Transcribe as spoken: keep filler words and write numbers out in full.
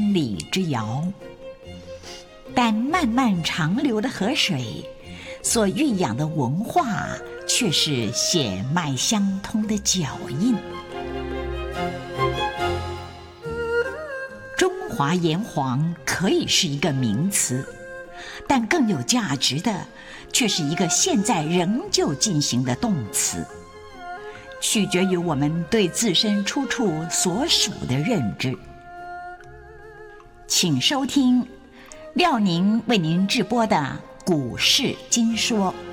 千里之遥。但漫漫长流的河水所蕴养的文化，却是血脉相通的脚印。中华炎黄可以是一个名词，但更有价值的却是一个现在仍旧进行的动词，取决于我们对自身出处所属的认知。请收听廖宁为您直播的《股市今说》。